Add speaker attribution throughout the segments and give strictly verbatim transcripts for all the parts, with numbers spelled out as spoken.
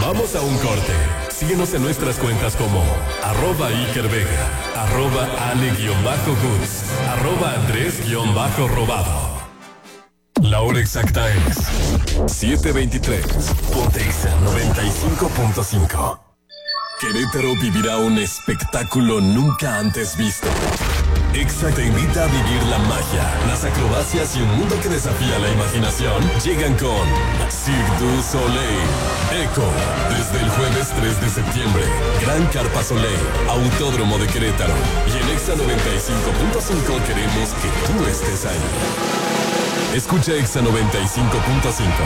Speaker 1: Vamos a un corte. Síguenos en nuestras cuentas como arroba Iker Vega, arroba Ale-Goods, arroba Andrés-Robado. La hora exacta es siete veintitrés. Ponte Exa noventa y cinco punto cinco. Querétaro vivirá un espectáculo nunca antes visto. Exa te invita a vivir la magia, las acrobacias y un mundo que desafía la imaginación. Llegan con Cirque du Soleil, Echo, desde el jueves tres de septiembre. Gran Carpa Soleil, Autódromo de Querétaro. Y en Exa noventa y cinco punto cinco queremos que tú estés ahí. Escucha Exa noventa y cinco punto cinco.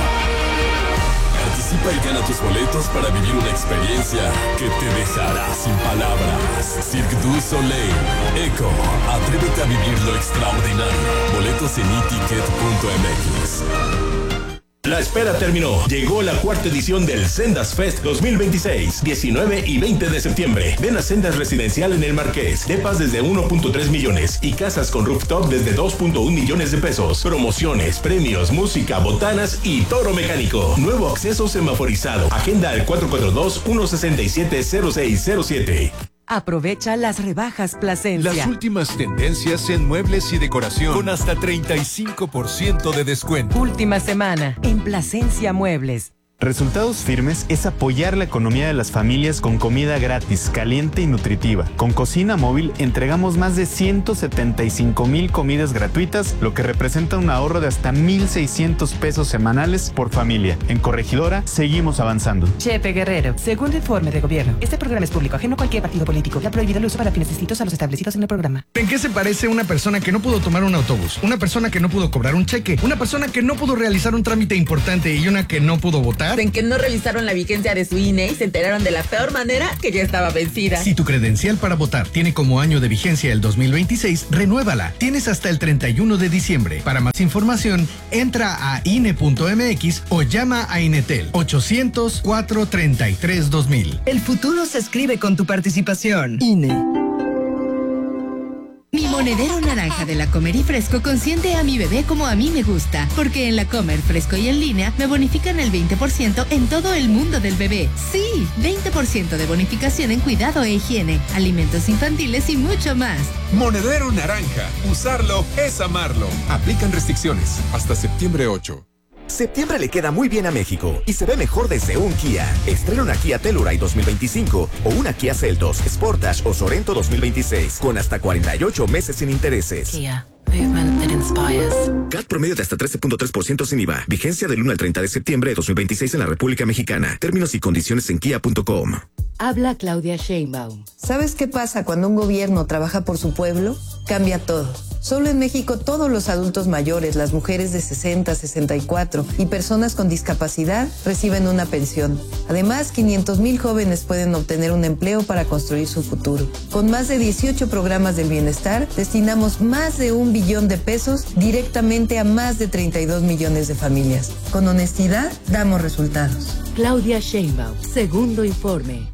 Speaker 1: Participa y gana tus boletos para vivir una experiencia que te dejará sin palabras. Cirque du Soleil, Echo, atrévete a vivir lo extraordinario. Boletos en i ticket punto m x.
Speaker 2: La espera terminó. Llegó la cuarta edición del Sendas Fest dos mil veintiséis, diecinueve y veinte de septiembre. Ven a Sendas Residencial en el Marqués. Depas desde uno punto tres millones y casas con rooftop desde dos punto uno millones de pesos. Promociones, premios, música, botanas y toro mecánico. Nuevo acceso semaforizado. Agenda al cuatro cuatro dos, uno seis siete, cero seis cero siete.
Speaker 3: Aprovecha las rebajas Plasencia.
Speaker 4: Las últimas tendencias en muebles y decoración con hasta treinta y cinco por ciento de descuento.
Speaker 3: Última semana en Plasencia Muebles.
Speaker 5: Resultados Firmes es apoyar la economía de las familias con comida gratis, caliente y nutritiva. Con Cocina Móvil entregamos más de ciento setenta y cinco mil comidas gratuitas, lo que representa un ahorro de hasta mil seiscientos pesos semanales por familia. En Corregidora seguimos avanzando.
Speaker 3: Chepe Guerrero, segundo informe de gobierno. Este programa es público, ajeno a cualquier partido político. Ya prohibido el uso para fines distintos a los establecidos en el programa.
Speaker 6: ¿En qué se parece una persona que no pudo tomar un autobús? Una persona que no pudo cobrar un cheque, una persona que no pudo realizar un trámite importante y una que no pudo votar.
Speaker 7: En que no revisaron la vigencia de su I N E y se enteraron de la peor manera que ya estaba vencida.
Speaker 6: Si tu credencial para votar tiene como año de vigencia el dos mil veintiséis, renuévala. Tienes hasta el treinta y uno de diciembre. Para más información, entra a I N E punto m x o llama a Inetel ochocientos, cuatro treinta y tres, dos mil.
Speaker 8: El futuro se escribe con tu participación. I N E.
Speaker 9: Mi monedero naranja de La Comer y Fresco consiente a mi bebé como a mí me gusta, porque en La Comer Fresco y en línea me bonifican el veinte por ciento en todo el mundo del bebé. Sí, veinte por ciento de bonificación en cuidado e higiene, alimentos infantiles y mucho más.
Speaker 4: Monedero naranja, usarlo es amarlo. Aplican restricciones hasta septiembre ocho.
Speaker 10: Septiembre le queda muy bien a México y se ve mejor desde un Kia. Estrena una Kia Telluride dos mil veinticinco o una Kia Seltos, Sportage o Sorento dos mil veintiséis con hasta cuarenta y ocho meses sin intereses.
Speaker 11: Kia. Movement that inspires.
Speaker 10: C A T promedio de hasta trece punto tres por ciento sin I V A. Vigencia del uno al treinta de septiembre de dos mil veintiséis en la República Mexicana. Términos y condiciones en kia punto com.
Speaker 12: Habla Claudia Sheinbaum.
Speaker 13: ¿Sabes qué pasa cuando un gobierno trabaja por su pueblo? Cambia todo. Solo en México todos los adultos mayores, las mujeres de sesenta, sesenta y cuatro y personas con discapacidad reciben una pensión. Además, quinientos mil jóvenes pueden obtener un empleo para construir su futuro. Con más de dieciocho programas del bienestar, destinamos más de un billón de pesos directamente a más de treinta y dos millones de familias. Con honestidad, damos resultados.
Speaker 12: Claudia Sheinbaum, segundo informe.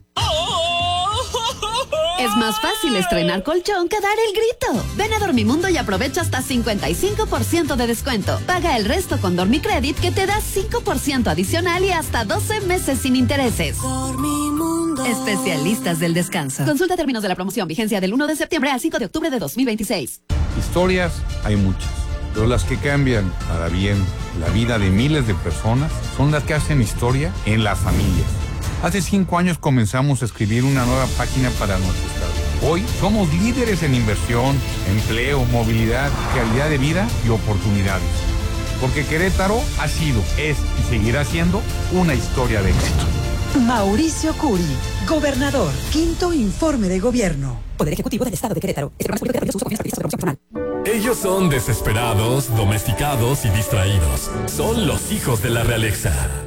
Speaker 9: Es más fácil estrenar colchón que dar el grito. Ven a Dormimundo y aprovecha hasta cincuenta y cinco por ciento de descuento. Paga el resto con Dormicredit que te da cinco por ciento adicional y hasta doce meses sin intereses. Dormimundo. Especialistas del descanso. Consulta términos de la promoción. Vigencia del uno de septiembre al cinco de octubre de dos mil veintiséis.
Speaker 14: Historias hay muchas, pero las que cambian para bien la vida de miles de personas son las que hacen historia en las familias. Hace cinco años comenzamos a escribir una nueva página para nuestro estado. Hoy somos líderes en inversión, empleo, movilidad, calidad de vida y oportunidades. Porque Querétaro ha sido, es y seguirá siendo una historia de éxito.
Speaker 8: Mauricio Curi, gobernador, quinto informe de gobierno.
Speaker 3: Poder Ejecutivo del Estado de Querétaro. Este programa es público de apoyo a su uso, confianza, de promoción personal.
Speaker 1: Ellos son desesperados, domesticados y distraídos. Son los hijos de la realeza.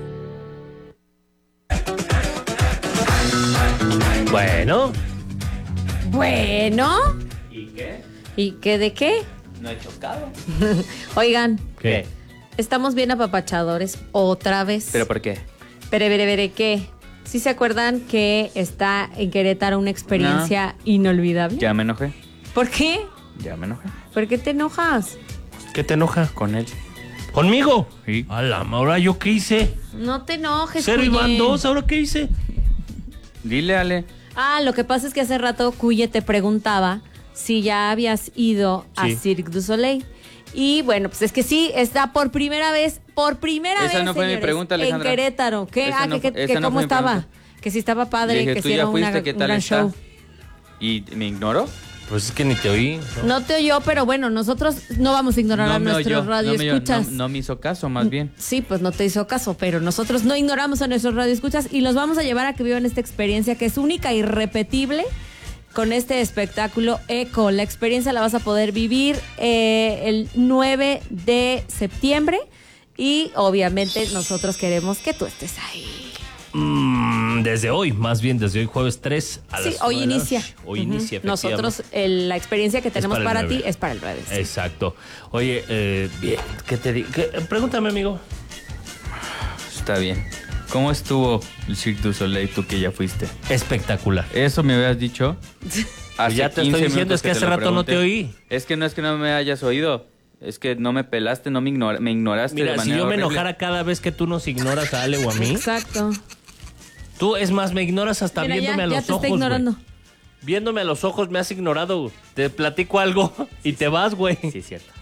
Speaker 15: Bueno.
Speaker 16: Bueno.
Speaker 15: ¿Y qué?
Speaker 16: ¿Y qué de qué?
Speaker 15: No he chocado.
Speaker 16: Oigan.
Speaker 15: ¿Qué?
Speaker 16: Estamos bien apapachadores otra vez.
Speaker 15: ¿Pero por qué?
Speaker 16: Pero, pero, pero, ¿qué? ¿Sí se acuerdan que está en Querétaro una experiencia no. inolvidable?
Speaker 15: Ya me enojé.
Speaker 16: ¿Por qué?
Speaker 15: Ya me enojé.
Speaker 16: ¿Por qué te enojas?
Speaker 15: ¿Qué te enoja con él?
Speaker 17: ¿Conmigo?
Speaker 18: Sí.
Speaker 17: A la ¿ahora yo qué hice?
Speaker 16: No te enojes,
Speaker 17: Cero y
Speaker 16: Cuye.
Speaker 17: van dos, ¿ahora qué hice?
Speaker 18: Dile, Ale.
Speaker 16: Ah, lo que pasa es que hace rato Cuye te preguntaba si ya habías ido a
Speaker 18: Sí.
Speaker 16: Cirque du Soleil. Y bueno, pues es que sí, está por primera vez, por primera
Speaker 18: Esa
Speaker 16: vez,
Speaker 18: no fue mi
Speaker 16: señores,
Speaker 18: pregunta, Alejandra.
Speaker 16: en Querétaro. ¿Qué?
Speaker 18: Esa
Speaker 16: Ah,
Speaker 18: no
Speaker 16: que,
Speaker 18: fue-
Speaker 16: que,
Speaker 18: esa
Speaker 16: que
Speaker 18: no
Speaker 16: cómo
Speaker 18: fue mi
Speaker 16: estaba,
Speaker 18: pregunta.
Speaker 16: que si estaba padre,
Speaker 18: Le dije,
Speaker 16: que
Speaker 18: ¿tú
Speaker 16: si
Speaker 18: ya
Speaker 16: era
Speaker 18: fuiste?
Speaker 16: una-
Speaker 18: ¿Qué
Speaker 16: un
Speaker 18: tal
Speaker 16: gran
Speaker 18: está?
Speaker 16: show.
Speaker 18: ¿Y me ignoró?
Speaker 17: Pues es que ni te oí.
Speaker 16: No te oyó, pero bueno, nosotros no vamos a ignorar a
Speaker 18: me
Speaker 16: nuestros
Speaker 18: oyó, no me oyó,
Speaker 16: radioescuchas.
Speaker 18: No, no me hizo caso, más bien.
Speaker 16: Sí, pues no te hizo caso, pero nosotros no ignoramos a nuestros radioescuchas y los vamos a llevar a que vivan esta experiencia que es única e irrepetible con este espectáculo Eco. La experiencia la vas a poder vivir eh, el nueve de septiembre y obviamente nosotros queremos que tú estés ahí.
Speaker 17: Mm, desde hoy, más bien desde hoy jueves tres a
Speaker 16: Sí,
Speaker 17: las
Speaker 16: hoy
Speaker 17: nueve de la
Speaker 16: inicia.
Speaker 17: noche. Hoy
Speaker 16: Ujú.
Speaker 17: inicia,
Speaker 16: Nosotros, el- la experiencia que tenemos
Speaker 17: para el
Speaker 16: para,
Speaker 17: nueve.
Speaker 16: ti es para el nueve. sí.
Speaker 17: Exacto. Oye, eh, bien, ¿qué te digo? Pregúntame, amigo.
Speaker 18: Está bien. ¿Cómo estuvo el Cirque du Soleil, tú que ya fuiste?
Speaker 17: Espectacular.
Speaker 18: Eso me habías dicho. Hace
Speaker 17: ya te estoy
Speaker 18: quince
Speaker 17: diciendo,
Speaker 18: minutos
Speaker 17: es que
Speaker 18: te
Speaker 17: hace
Speaker 18: lo
Speaker 17: rato no
Speaker 18: pregunté.
Speaker 17: te oí.
Speaker 18: Es que no es que no me hayas oído. Es que no me pelaste, no me, ignora- me ignoraste de
Speaker 17: Mira, si
Speaker 18: manera
Speaker 17: yo me
Speaker 18: horrible.
Speaker 17: enojara cada vez que tú nos ignoras a Ale o a mí,
Speaker 16: Exacto.
Speaker 17: tú, es más, me ignoras hasta
Speaker 16: Mira, ya,
Speaker 17: viéndome a
Speaker 16: ya
Speaker 17: los
Speaker 16: te
Speaker 17: ojos,
Speaker 16: está ignorando.
Speaker 17: güey. Viéndome a los ojos me has ignorado. Te platico algo y te vas, güey.
Speaker 18: Sí, es cierto.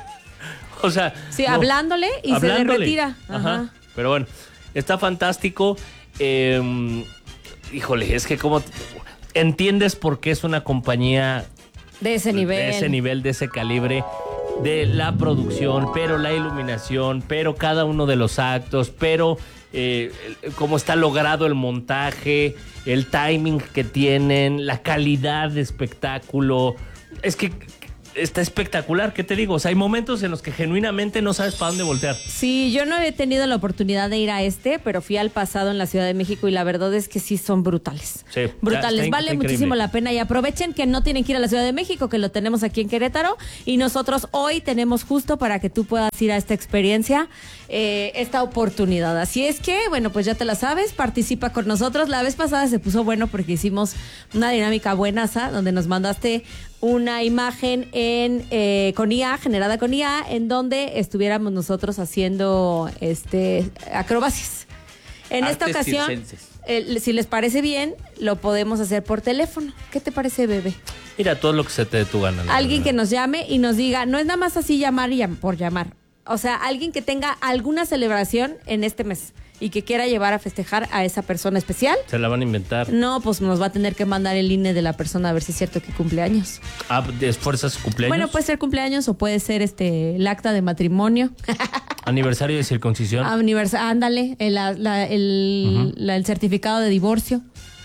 Speaker 17: O sea...
Speaker 16: Sí,
Speaker 17: no.
Speaker 16: hablándole y se
Speaker 17: Hablándole.
Speaker 16: le retira.
Speaker 17: Ajá.
Speaker 16: Ajá.
Speaker 17: Pero bueno, está fantástico. Eh, híjole, es que como... ¿Entiendes por qué es una compañía
Speaker 16: De ese nivel.
Speaker 17: de ese nivel, de ese calibre? De la producción, pero la iluminación, pero cada uno de los actos, pero eh, el- cómo está logrado el montaje, el timing que tienen, la calidad de espectáculo. Es que está espectacular, ¿qué te digo? O sea, hay momentos en los que genuinamente no sabes para dónde voltear.
Speaker 16: Sí, yo no he tenido la oportunidad de ir a este, pero fui al pasado en la Ciudad de México y la verdad es que sí son brutales.
Speaker 17: Sí,
Speaker 16: Brutales,
Speaker 17: está- está
Speaker 16: vale
Speaker 17: increíble.
Speaker 16: muchísimo la pena y aprovechen que no tienen que ir a la Ciudad de México, que lo tenemos aquí en Querétaro y nosotros hoy tenemos justo para que tú puedas ir a esta experiencia, eh, esta oportunidad. Así es que, bueno, pues ya te la sabes, participa con nosotros. La vez pasada se puso bueno porque hicimos una dinámica buenaza donde nos mandaste una imagen en eh, con I A, generada con I A, en donde estuviéramos nosotros haciendo este acrobacias. En esta
Speaker 18: Artes
Speaker 16: ocasión,
Speaker 18: circenses.
Speaker 16: eh, si les parece bien, lo podemos hacer por teléfono. ¿Qué te parece, bebé?
Speaker 17: Mira, todo lo que se te dé tu gana. la
Speaker 16: Alguien
Speaker 17: verdad.
Speaker 16: que nos llame y nos diga, no es nada más así llamar y llam- por llamar. O sea, alguien que tenga alguna celebración en este mes y que quiera llevar a festejar a esa persona especial.
Speaker 17: Se la van a inventar.
Speaker 16: No, pues nos va a tener que mandar el I N E de la persona a ver si es cierto que cumple años.
Speaker 17: Ah, ¿de fuerzas su cumpleaños?
Speaker 16: Bueno, puede ser cumpleaños o puede ser este el acta de matrimonio.
Speaker 17: Aniversario de circuncisión.
Speaker 16: Aniversa- ándale, el, la- la- el,
Speaker 17: Ujú.
Speaker 16: la- el certificado de divorcio.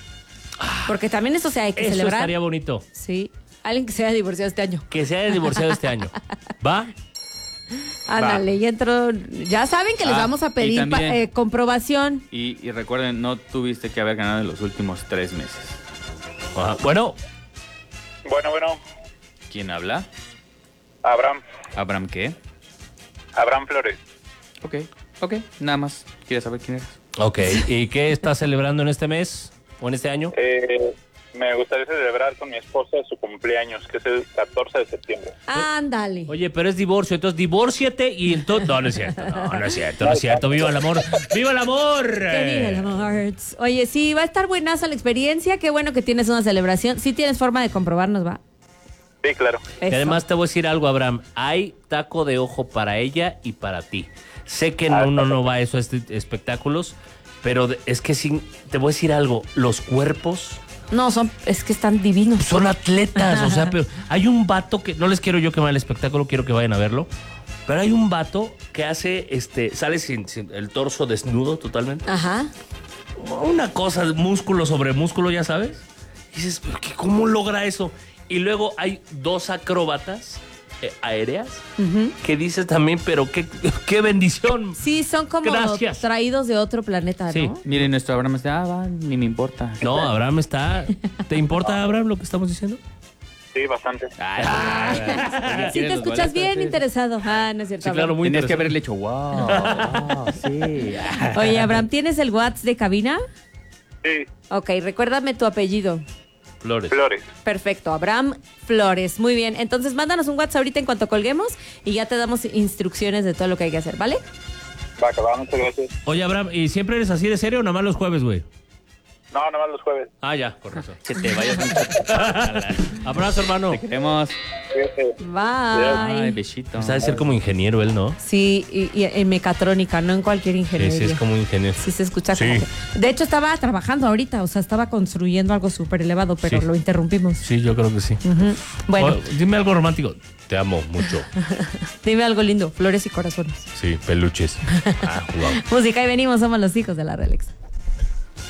Speaker 16: Porque también eso se hay que
Speaker 17: Eso
Speaker 16: celebrar.
Speaker 17: estaría bonito.
Speaker 16: Sí, alguien que se haya divorciado este año.
Speaker 17: Que se haya divorciado este año. ¿Va?
Speaker 16: Ándale, y entró. Ya saben que les
Speaker 18: Ah,
Speaker 16: vamos a
Speaker 18: y
Speaker 16: pedir pa-
Speaker 18: también-
Speaker 16: eh, comprobación.
Speaker 18: Y, y recuerden, no tuviste que haber ganado en los últimos tres meses.
Speaker 17: Ajá. Bueno.
Speaker 19: Bueno, bueno.
Speaker 18: ¿Quién habla?
Speaker 19: Abraham.
Speaker 18: ¿Abraham qué?
Speaker 19: Abraham Flores.
Speaker 18: Ok, ok, nada más. ¿Quieres saber quién eres?
Speaker 17: Ok. ¿Y qué estás celebrando en este mes o en este año?
Speaker 19: Eh, me gustaría celebrar con mi esposa su cumpleaños, que es el catorce de septiembre.
Speaker 16: Ándale.
Speaker 17: Oye, pero es divorcio, entonces divórciate y entonces... No, no es cierto, no, no es cierto, no es cierto. ¡Viva el amor! ¡Viva el amor!
Speaker 16: Que viva el amor. Oye, sí, va a estar buenaza la experiencia. Qué bueno que tienes una celebración. Sí tienes forma de comprobarnos, ¿va?
Speaker 19: Sí, claro.
Speaker 17: Y además te voy a decir algo, Abraham. Hay taco de ojo para ella y para ti. Sé que no, uno no va a esos este- espectáculos, pero de- es que sí, te voy a decir algo. Los cuerpos
Speaker 16: No, son, es que están divinos.
Speaker 17: son atletas, o sea, pero hay un vato que, no les quiero yo quemar el espectáculo, quiero que vayan a verlo, pero hay un vato que hace, este, sale sin, sin el torso desnudo totalmente.
Speaker 16: Ajá.
Speaker 17: Una cosa, músculo sobre músculo, ya sabes. Y dices, ¿pero qué- ¿cómo logra eso? Y luego hay dos acróbatas eh, aéreas
Speaker 16: Ujú.
Speaker 17: que dices también, pero qué, qué bendición.
Speaker 16: Sí, son como
Speaker 17: Gracias.
Speaker 16: traídos de otro planeta,
Speaker 17: Sí.
Speaker 16: ¿no?
Speaker 18: Miren, nuestro Abraham está, ah, va, ni me importa.
Speaker 17: No, Abraham está... ¿Te importa, Abraham, lo que estamos diciendo?
Speaker 19: Sí, bastante.
Speaker 16: Sí, te escuchas bien interesado. Ah, no es cierto.
Speaker 17: Sí, claro,
Speaker 16: Abraham.
Speaker 17: muy
Speaker 18: Tenías que
Speaker 17: interesante.
Speaker 18: haberle hecho wow. wow, sí.
Speaker 16: Oye, Abraham, ¿tienes el WhatsApp de cabina?
Speaker 19: Sí,
Speaker 16: Ok, recuérdame tu apellido.
Speaker 17: Flores.
Speaker 19: Flores.
Speaker 16: Perfecto, Abraham Flores. Muy bien. Entonces, mándanos un WhatsApp ahorita en cuanto colguemos y ya te damos instrucciones de todo lo que hay que hacer, ¿vale?
Speaker 19: Va, que va, muchas gracias.
Speaker 17: Oye, Abraham, ¿y siempre eres así de serio o nada más los jueves, güey?
Speaker 19: No, nada más los jueves.
Speaker 17: Ah, ya, por eso.
Speaker 18: Que te vayas mucho.
Speaker 17: Abrazo, hermano.
Speaker 18: Te queremos.
Speaker 16: Bye.
Speaker 18: Ay, besito.
Speaker 17: O sea, de ser como ingeniero él, ¿no?
Speaker 16: Sí, y, y en mecatrónica, no en cualquier ingeniería.
Speaker 17: Sí, sí, es como ingeniero.
Speaker 16: Sí, se escucha
Speaker 17: Sí.
Speaker 16: como que- De hecho, estaba trabajando ahorita, o sea, estaba construyendo algo súper elevado, pero
Speaker 17: Sí.
Speaker 16: lo interrumpimos.
Speaker 17: Sí, yo creo que sí.
Speaker 16: Ujú. Bueno,
Speaker 17: O- dime algo romántico. Te amo mucho.
Speaker 16: dime algo lindo, flores y corazones.
Speaker 17: Sí, peluches. Ah, wow.
Speaker 16: Música y venimos, somos los hijos de la Relax.